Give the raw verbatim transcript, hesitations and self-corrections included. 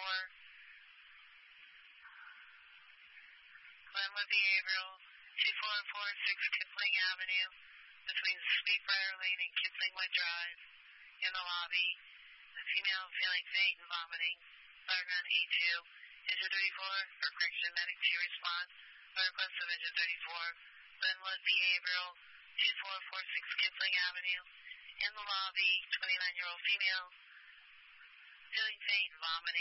thirty-four. Glenwood Behavioral, two four four six Kipling Avenue, between Speedbriar Lane and Kiplingwood Drive, in the lobby. The female feeling faint and vomiting. Diagram A two. Engine thirty-four, or correction medic to response. Request of engine thirty-four. Glenwood Behavioral, two four four six Kipling Avenue, in the lobby, twenty-nine-year-old female, feeling faint and vomiting.